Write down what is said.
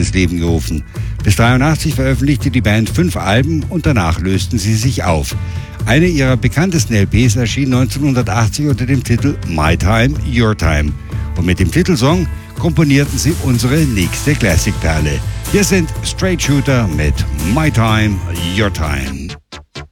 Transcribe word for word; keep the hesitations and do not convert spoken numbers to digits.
ins Leben gerufen. Bis neunzehnhundertdreiundachtzig veröffentlichte die Band fünf Alben und danach lösten sie sich auf. Eine ihrer bekanntesten L Ps erschien neunzehnhundertachtzig unter dem Titel My Time, Your Time. Und mit dem Titelsong komponierten sie unsere nächste Classic-Perle. Hier sind Straight Shooter mit My Time, Your Time.